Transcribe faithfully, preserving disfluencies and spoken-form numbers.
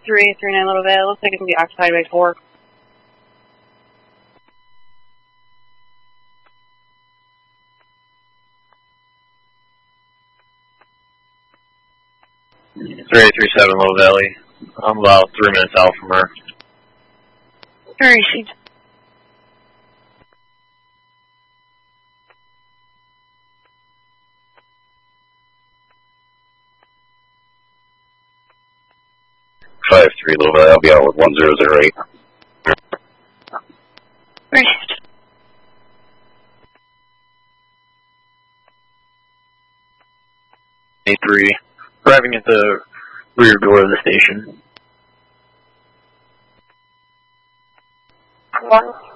three three nine Little Vale. Looks like it's going to be occupied by four. three eight three seven Little Valley. I'm about three minutes out from her. Where is she? five three Little Valley, I'll be out with one zero zero eight. Where is she? eight three, arriving at the rear door of the station. One.